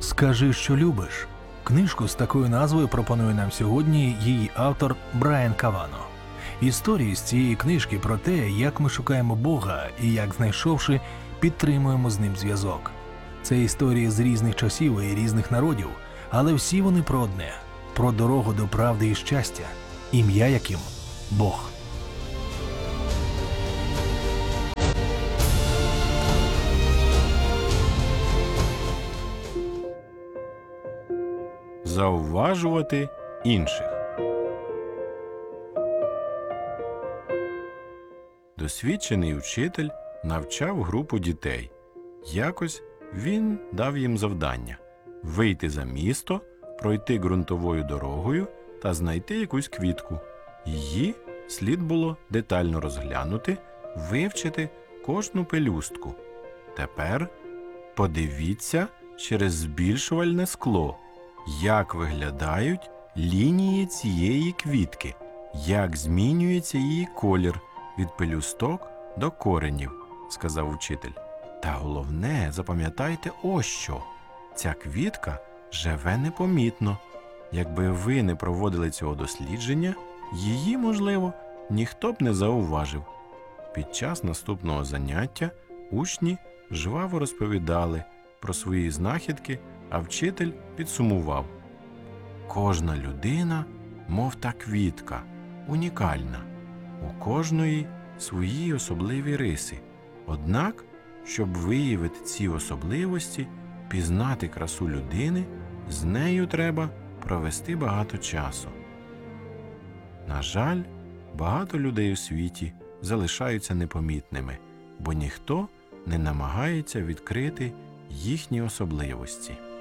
Скажи, що любиш. Книжку з такою назвою пропонує нам сьогодні її автор Брайан Кавано. Історії з цієї книжки про те, як ми шукаємо Бога і як, знайшовши, підтримуємо з ним зв'язок. Це історії з різних часів і різних народів, але всі вони про одне – про дорогу до правди і щастя, ім'я яким – Бог. Зауважувати інших. Досвідчений учитель навчав групу дітей. Якось він дав їм завдання – вийти за місто, пройти ґрунтовою дорогою та знайти якусь квітку. Її слід було детально розглянути, вивчити кожну пелюстку. Тепер подивіться через збільшувальне скло, як виглядають лінії цієї квітки, як змінюється її колір від пелюсток до коренів, сказав учитель. Та головне, запам'ятайте ось що. Ця квітка живе непомітно. Якби ви не проводили цього дослідження, її, можливо, ніхто б не зауважив. Під час наступного заняття учні жваво розповідали про свої знахідки, а вчитель підсумував. Кожна людина, мов та квітка, унікальна. У кожної свої особливі риси. Однак, щоб виявити ці особливості, пізнати красу людини, з нею треба провести багато часу. На жаль, багато людей у світі залишаються непомітними, бо ніхто не намагається відкрити їхні особливості.